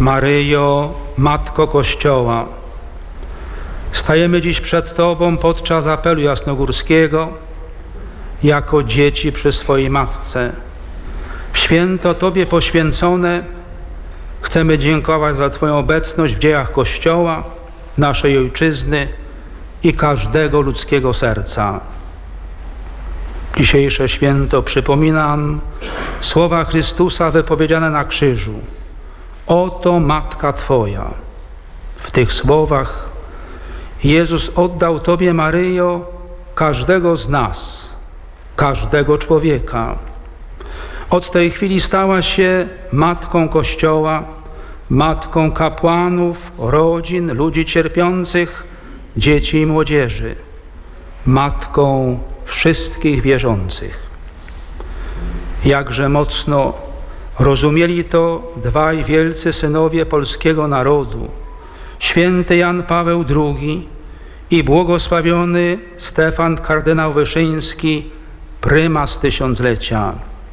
Maryjo, Matko Kościoła, stajemy dziś przed Tobą podczas apelu jasnogórskiego jako dzieci przy swojej Matce. W święto Tobie poświęcone chcemy dziękować za Twoją obecność w dziejach Kościoła, naszej Ojczyzny i każdego ludzkiego serca. Dzisiejsze święto przypomina nam słowa Chrystusa wypowiedziane na krzyżu. Oto Matka Twoja. W tych słowach Jezus oddał Tobie, Maryjo, każdego z nas, każdego człowieka. Od tej chwili stała się Matką Kościoła, Matką kapłanów, rodzin, ludzi cierpiących, dzieci i młodzieży, Matką wszystkich wierzących. Jakże mocno rozumieli to dwaj wielcy synowie polskiego narodu, święty Jan Paweł II i błogosławiony Stefan kardynał Wyszyński, prymas tysiąclecia.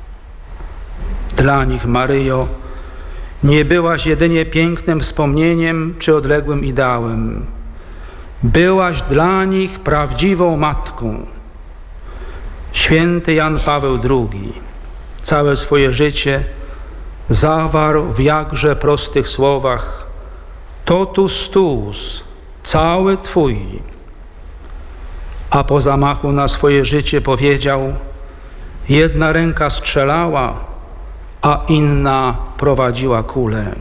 Dla nich, Maryjo, nie byłaś jedynie pięknym wspomnieniem czy odległym ideałem. Byłaś dla nich prawdziwą matką. Święty Jan Paweł II całe swoje życie zawarł w jakże prostych słowach: totus tuus, cały Twój. A po zamachu na swoje życie powiedział: jedna ręka strzelała, a inna prowadziła kulę.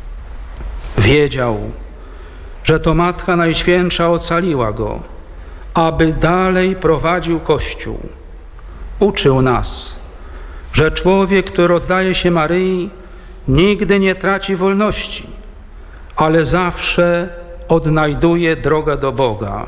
Wiedział, że to Matka Najświętsza ocaliła go, aby dalej prowadził Kościół. Uczył nas, że człowiek, który oddaje się Maryi, nigdy nie traci wolności, ale zawsze odnajduje drogę do Boga.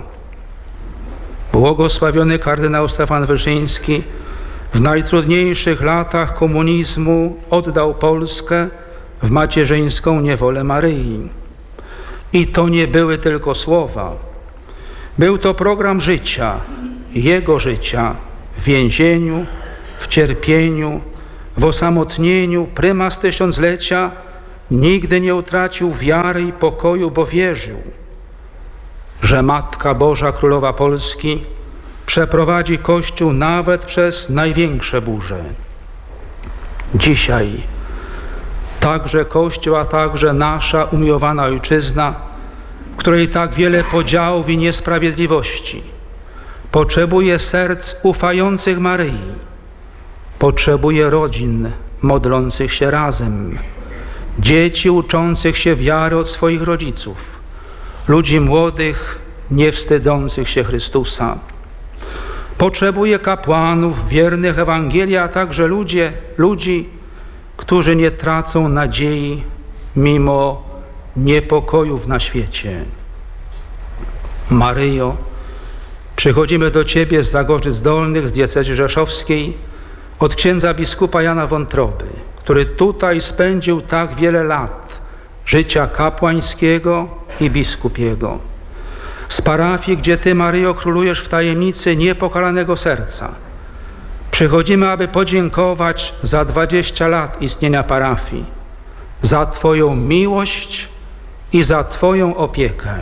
Błogosławiony kardynał Stefan Wyszyński w najtrudniejszych latach komunizmu oddał Polskę w macierzyńską niewolę Maryi. I to nie były tylko słowa. Był to program życia, jego życia w więzieniu, w cierpieniu, w osamotnieniu. Prymas tysiąclecia nigdy nie utracił wiary i pokoju, bo wierzył, że Matka Boża, Królowa Polski, przeprowadzi Kościół nawet przez największe burze. Dzisiaj także Kościół, a także nasza umiłowana Ojczyzna, w której tak wiele podziałów i niesprawiedliwości, potrzebuje serc ufających Maryi, potrzebuje rodzin modlących się razem, dzieci uczących się wiary od swoich rodziców, ludzi młodych, nie wstydzących się Chrystusa. Potrzebuje kapłanów wiernych Ewangelii, a także ludzi, którzy nie tracą nadziei mimo niepokojów na świecie. Maryjo, przychodzimy do Ciebie z Zagorzyc Dolnych, z diecezji rzeszowskiej, od księdza biskupa Jana Wątroby, który tutaj spędził tak wiele lat życia kapłańskiego i biskupiego. Z parafii, gdzie Ty, Maryjo, królujesz w tajemnicy niepokalanego serca. Przychodzimy, aby podziękować za 20 lat istnienia parafii, za Twoją miłość i za Twoją opiekę.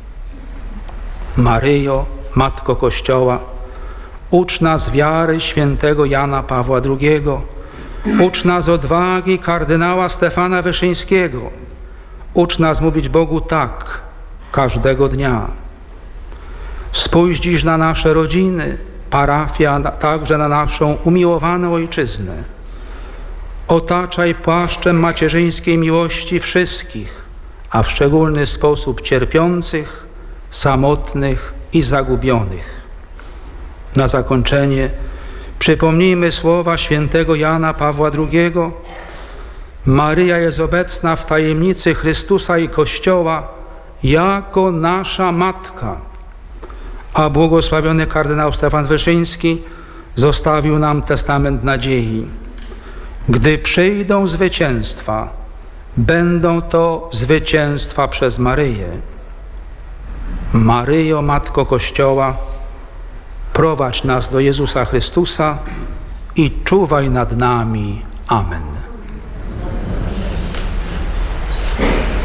Maryjo, Matko Kościoła, ucz nas wiary świętego Jana Pawła II, ucz nas odwagi kardynała Stefana Wyszyńskiego, ucz nas mówić Bogu tak każdego dnia. Spójrz dziś na nasze rodziny, parafię, a także na naszą umiłowaną Ojczyznę. Otaczaj płaszczem macierzyńskiej miłości wszystkich, a w szczególny sposób cierpiących, samotnych i zagubionych. Na zakończenie przypomnijmy słowa świętego Jana Pawła II. Maryja jest obecna w tajemnicy Chrystusa i Kościoła jako nasza Matka. A błogosławiony kardynał Stefan Wyszyński zostawił nam testament nadziei. Gdy przyjdą zwycięstwa, będą to zwycięstwa przez Maryję. Maryjo, Matko Kościoła, prowadź nas do Jezusa Chrystusa i czuwaj nad nami. Amen.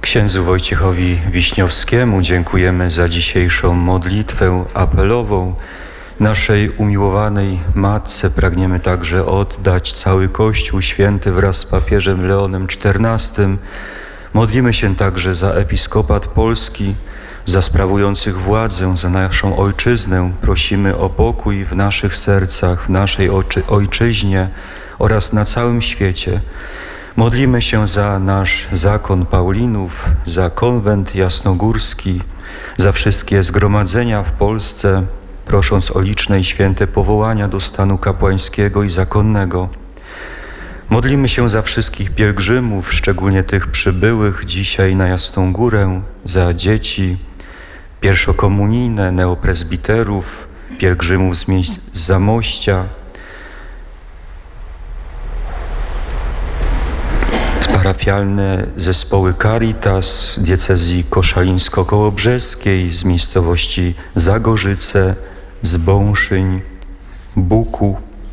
Księdzu Wojciechowi Wiśniowskiemu dziękujemy za dzisiejszą modlitwę apelową. Naszej umiłowanej Matce pragniemy także oddać cały Kościół Święty wraz z papieżem Leonem XIV. Modlimy się także za Episkopat Polski, za sprawujących władzę, za naszą Ojczyznę. Prosimy o pokój w naszych sercach, w naszej Ojczyźnie oraz na całym świecie. Modlimy się za nasz zakon Paulinów, za konwent jasnogórski, za wszystkie zgromadzenia w Polsce, prosząc o liczne i święte powołania do stanu kapłańskiego i zakonnego. Modlimy się za wszystkich pielgrzymów, szczególnie tych przybyłych dzisiaj na Jasną Górę, za dzieci pierwszokomunijne, neopresbiterów, pielgrzymów z miejsc Zamościa, parafialne zespoły Caritas z diecezji koszalińsko-kołobrzeskiej, z miejscowości Zagorzyce, z Bąszyń, Buku.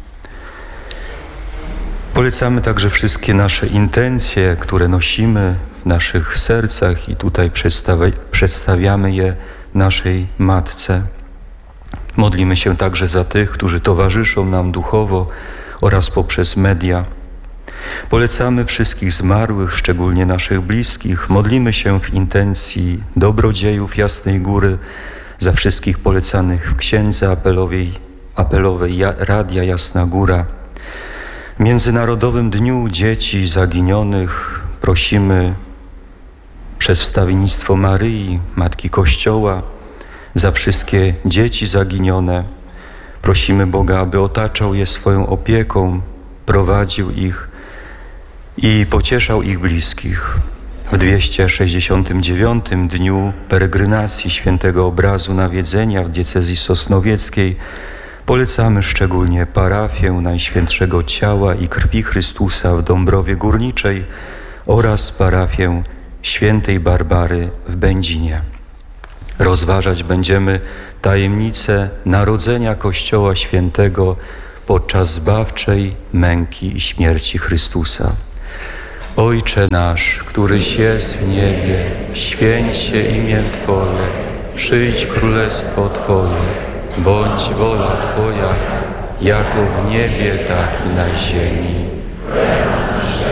Polecamy także wszystkie nasze intencje, które nosimy w naszych sercach i tutaj przedstawiamy je naszej Matce. Modlimy się także za tych, którzy towarzyszą nam duchowo oraz poprzez media. Polecamy wszystkich zmarłych, szczególnie naszych bliskich. Modlimy się w intencji dobrodziejów Jasnej Góry za wszystkich polecanych w księdze apelowej Radia Jasna Góra. W Międzynarodowym Dniu Dzieci Zaginionych prosimy przez wstawiennictwo Maryi, Matki Kościoła, za wszystkie dzieci zaginione. Prosimy Boga, aby otaczał je swoją opieką, prowadził ich i pocieszał ich bliskich. W 269. dniu peregrinacji Świętego Obrazu Nawiedzenia w diecezji sosnowieckiej polecamy szczególnie parafię Najświętszego Ciała i Krwi Chrystusa w Dąbrowie Górniczej oraz parafię Świętej Barbary w Będzinie. Rozważać będziemy tajemnicę narodzenia Kościoła Świętego podczas zbawczej męki i śmierci Chrystusa. Ojcze nasz, któryś jest w niebie, święć się imię Twoje, przyjdź królestwo Twoje, bądź wola Twoja, jako w niebie, tak i na ziemi.